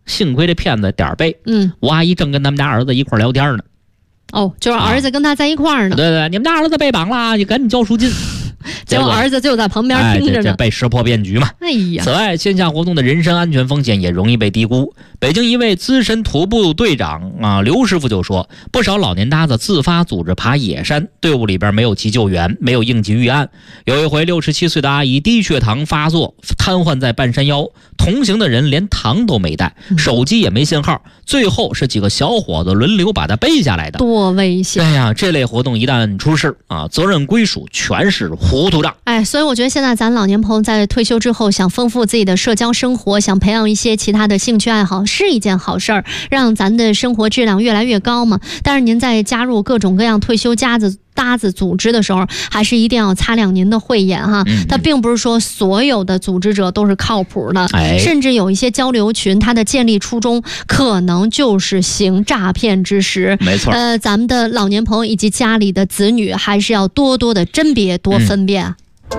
幸亏这骗子点儿背。我阿姨正跟他们家儿子一块聊天呢。 就是儿子跟他在一块儿呢。 对，你们家儿子被绑了，你赶紧交赎金。 结果儿子就在旁边听着呢， 这被识破骗局嘛。 哎呀！ 此外，线下活动的人身安全风险也容易被低估。北京一位资深徒步队长刘师傅就说，不少老年搭子自发组织爬野山，队伍里边没有急救员，没有应急预案。有一回，67岁的阿姨低血糖发作，瘫痪在半山腰，同行的人连糖都没带，手机也没信号，最后是几个小伙子轮流把她背下来的。 多危险！ 哎呀，这类活动一旦出事责任归属全是糊涂账。 所以我觉得现在咱老年朋友在退休之后想丰富自己的社交生活，想培养一些其他的兴趣爱好，是一件好事儿，让咱的生活质量越来越高嘛。但是您在加入各种各样退休搭子组织的时候，还是一定要擦亮您的慧眼哈。它并不是说所有的组织者都是靠谱的，甚至有一些交流群，它的建立初衷可能就是行诈骗之实。 没错。 咱们的老年朋友以及家里的子女，还是要多多的甄别，多分辨。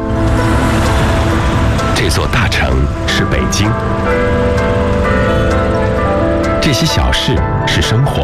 这座大城是北京，这些小事是生活。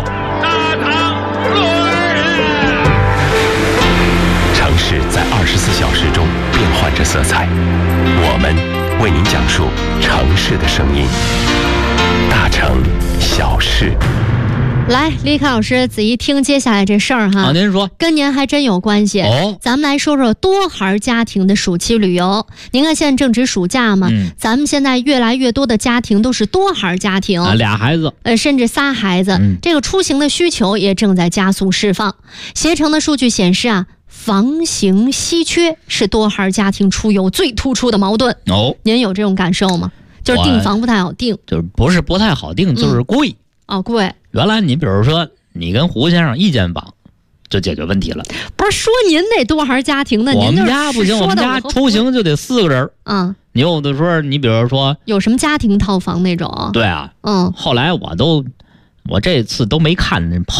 城市在24小时中变换着色彩，我们为您讲述城市的声音。大城小事。 来，李凯老师仔细听接下来这事儿哈。 您说， 跟您还真有关系。咱们来说说多孩家庭的暑期旅游。您看现在正值暑假嘛，咱们现在越来越多的家庭都是多孩家庭 ，2孩子， 甚至3孩子，这个出行的需求也正在加速释放。携程的数据显示房型稀缺是多孩家庭出游最突出的矛盾。您有这种感受吗？就是订房不太好订， 就是不是不太好订，就是贵。 贵。 原来你比如说你跟胡先生一间房就解决问题了。 不是说您那多孩家庭的， 我们家不行，我们家出行就得4个人。你有的说你比如说有什么家庭套房那种。 对啊。后来我这次都没看